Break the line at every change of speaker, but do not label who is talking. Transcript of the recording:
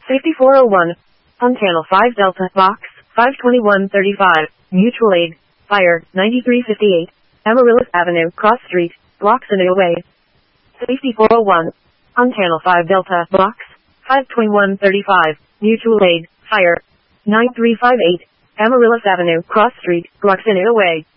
Safety 401. On Channel 5 Delta, Box 52135, Mutual Aid, Fire 9358, Amaryllis Avenue, Cross Street, Bloxon away. Safety 401. On Channel 5 Delta, Box 52135, Mutual Aid, Fire 9358, Amaryllis Avenue, Cross Street, Bloxon away.